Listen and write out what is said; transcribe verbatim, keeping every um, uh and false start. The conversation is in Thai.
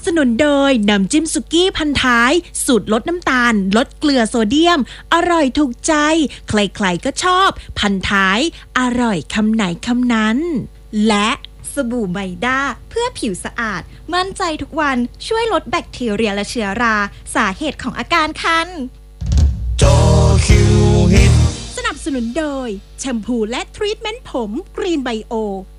สนุนโดยน้ำจิ้มสุกี้พันท้ายสูตรลดน้ำตาลลดเกลือโซเดียมอร่อยถูกใจใครๆก็ชอบพันท้ายอร่อยคำไหนคำนั้นและสบู่ไมด้าเพื่อผิวสะอาดมั่นใจทุกวันช่วยลดแบคทีเรียและเชื้อราสาเหตุของอาการคันจอคิวฮิตสนับสนุนโดยแชมพูและทรีทเมนต์ผมกรีนไบโอ